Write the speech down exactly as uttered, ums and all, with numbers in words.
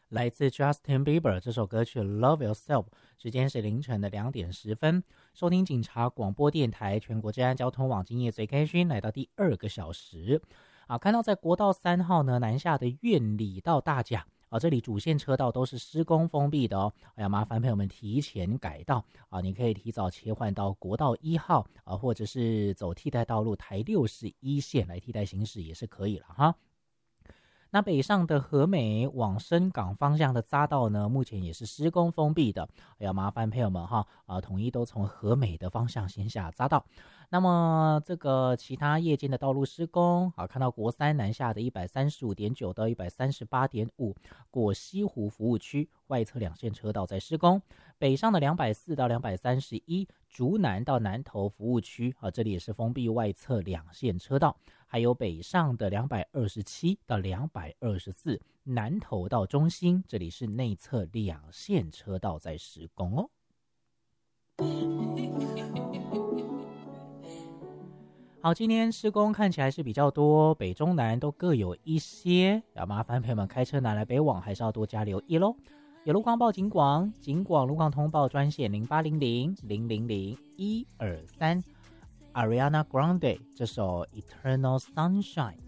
来自 Justin Bieber 这首歌曲 Love Yourself， 时间是凌晨的两点十分。收听警察广播电台全国治安交通网，今夜最开心，来到第二个小时啊，看到在国道三号呢南下的苑里到大甲啊，这里主线车道都是施工封闭的哦。哎呀，麻烦朋友们提前改道啊，你可以提早切换到国道一号啊，或者是走替代道路台六十一线来替代行驶也是可以了哈。那北上的和美往深港方向的匝道呢，目前也是施工封闭的，要麻烦朋友们哈啊，统一都从和美的方向先下匝道。那么这个其他夜间的道路施工啊，看到国三南下的 一百三十五点九 到 一百三十八点五 过西湖服务区外侧两线车道在施工，北上的两百四到两百三十一竹南到南投服务区啊，这里也是封闭外侧两线车道，还有北上的两百二十七到两百二十四南投到中心，这里是内侧两线车道在施工哦。好，今天施工看起来是比较多，北中南都各有一些，要麻烦朋友们开车南来北往还是要多加留意咯。有路况报警广，警广路况通报专线零八零零零零零一二三 Ariana Grande 这首 Eternal Sunshine